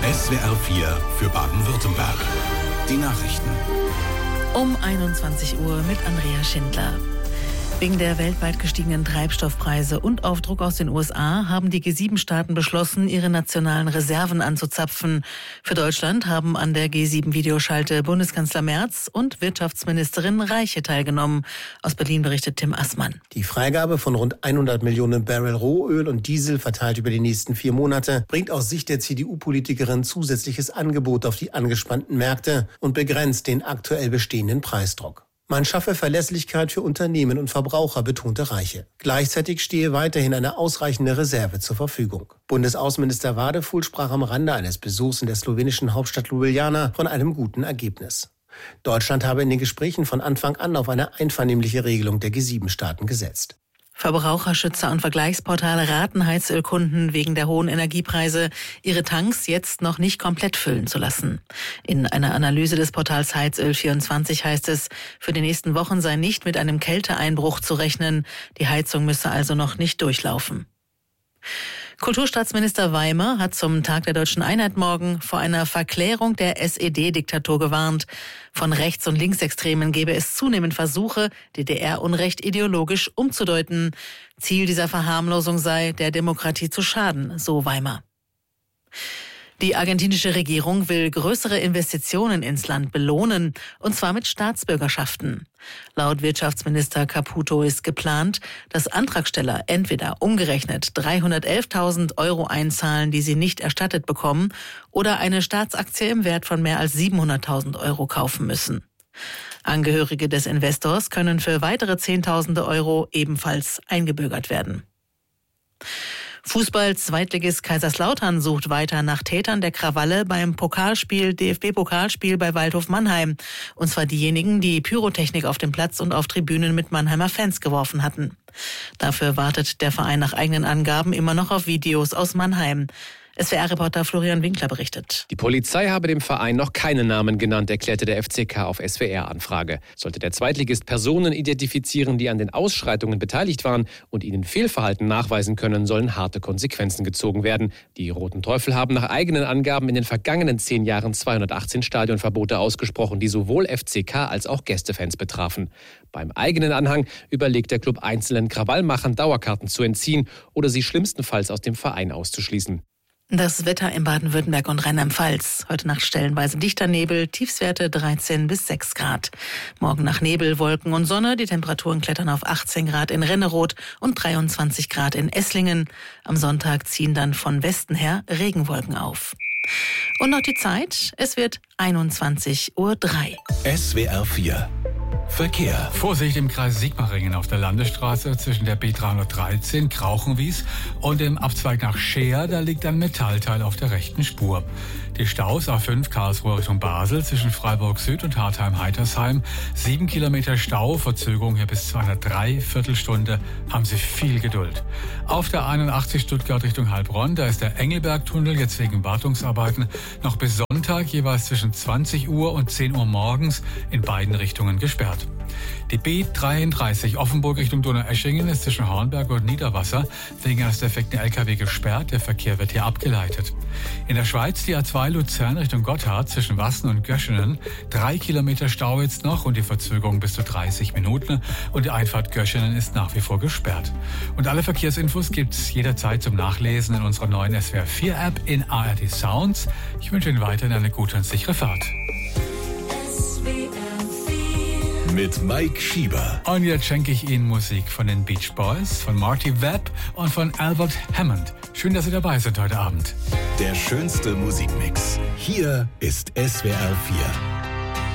SWR 4 für Baden-Württemberg. Die Nachrichten. Um 21 Uhr mit Andrea Schindler. Wegen der weltweit gestiegenen Treibstoffpreise und auf Druck aus den USA haben die G7-Staaten beschlossen, ihre nationalen Reserven anzuzapfen. Für Deutschland haben an der G7-Videoschalte Bundeskanzler Merz und Wirtschaftsministerin Reiche teilgenommen. Aus Berlin berichtet Tim Assmann. Die Freigabe von rund 100 Millionen Barrel Rohöl und Diesel verteilt über die nächsten 4 Monate bringt aus Sicht der CDU-Politikerin zusätzliches Angebot auf die angespannten Märkte und begrenzt den aktuell bestehenden Preisdruck. Man schaffe Verlässlichkeit für Unternehmen und Verbraucher, betonte Reiche. Gleichzeitig stehe weiterhin eine ausreichende Reserve zur Verfügung. Bundesaußenminister Wadefuhl sprach am Rande eines Besuchs in der slowenischen Hauptstadt Ljubljana von einem guten Ergebnis. Deutschland habe in den Gesprächen von Anfang an auf eine einvernehmliche Regelung der G7-Staaten gesetzt. Verbraucherschützer und Vergleichsportale raten Heizölkunden wegen der hohen Energiepreise, ihre Tanks jetzt noch nicht komplett füllen zu lassen. In einer Analyse des Portals Heizöl24 heißt es, für die nächsten Wochen sei nicht mit einem Kälteeinbruch zu rechnen. Die Heizung müsse also noch nicht durchlaufen. Kulturstaatsminister Weimer hat zum Tag der Deutschen Einheit morgen vor einer Verklärung der SED-Diktatur gewarnt. Von Rechts- und Linksextremen gebe es zunehmend Versuche, DDR-Unrecht ideologisch umzudeuten. Ziel dieser Verharmlosung sei, der Demokratie zu schaden, so Weimer. Die argentinische Regierung will größere Investitionen ins Land belohnen, und zwar mit Staatsbürgerschaften. Laut Wirtschaftsminister Caputo ist geplant, dass Antragsteller entweder umgerechnet 311.000 Euro einzahlen, die sie nicht erstattet bekommen, oder eine Staatsaktie im Wert von mehr als 700.000 Euro kaufen müssen. Angehörige des Investors können für weitere Zehntausende Euro ebenfalls eingebürgert werden. Fußball-Zweitligist Kaiserslautern sucht weiter nach Tätern der Krawalle beim DFB-Pokalspiel bei Waldhof Mannheim. Und zwar diejenigen, die Pyrotechnik auf dem Platz und auf Tribünen mit Mannheimer Fans geworfen hatten. Dafür wartet der Verein nach eigenen Angaben immer noch auf Videos aus Mannheim. SWR-Reporter Florian Winkler berichtet. Die Polizei habe dem Verein noch keine Namen genannt, erklärte der FCK auf SWR-Anfrage. Sollte der Zweitligist Personen identifizieren, die an den Ausschreitungen beteiligt waren und ihnen Fehlverhalten nachweisen können, sollen harte Konsequenzen gezogen werden. Die Roten Teufel haben nach eigenen Angaben in den vergangenen 10 Jahren 218 Stadionverbote ausgesprochen, die sowohl FCK als auch Gästefans betrafen. Beim eigenen Anhang überlegt der Club einzelnen Krawallmachern Dauerkarten zu entziehen oder sie schlimmstenfalls aus dem Verein auszuschließen. Das Wetter in Baden-Württemberg und Rheinland-Pfalz. Heute Nacht stellenweise dichter Nebel, Tiefstwerte 13 bis 6 Grad. Morgen nach Nebel, Wolken und Sonne. Die Temperaturen klettern auf 18 Grad in Renneroth und 23 Grad in Esslingen. Am Sonntag ziehen dann von Westen her Regenwolken auf. Und noch die Zeit. Es wird 21:03 Uhr. SWR 4 Verkehr. Vorsicht im Kreis Sigmaringen auf der Landesstraße zwischen der B313 Krauchenwies und dem Abzweig nach Scheer. Da liegt ein Metallteil auf der rechten Spur. Die Staus A5 Karlsruhe Richtung Basel zwischen Freiburg Süd und Hartheim-Heitersheim. 7 Kilometer Stau, Verzögerung hier bis zu einer Dreiviertelstunde. Haben Sie viel Geduld. Auf der 81 Stuttgart Richtung Heilbronn, da ist der Engelbergtunnel jetzt wegen Wartungsarbeiten noch bis Sonntag jeweils zwischen 20 Uhr und 10 Uhr morgens in beiden Richtungen gesperrt. Die B33 Offenburg Richtung Donaueschingen ist zwischen Hornberg und Niederwasser wegen eines defekten LKW gesperrt. Der Verkehr wird hier abgeleitet. In der Schweiz die A2 Luzern Richtung Gotthard zwischen Wassen und Göschenen. 3 Kilometer Stau jetzt noch und die Verzögerung bis zu 30 Minuten. Und die Einfahrt Göschenen ist nach wie vor gesperrt. Und alle Verkehrsinfos gibt's jederzeit zum Nachlesen in unserer neuen SWR 4 App in ARD Sounds. Ich wünsche Ihnen weiterhin eine gute und sichere Fahrt. Mit Mike Schieber. Und jetzt schenke ich Ihnen Musik von den Beach Boys, von Marty Webb und von Albert Hammond. Schön, dass Sie dabei sind heute Abend. Der schönste Musikmix. Hier ist SWR 4.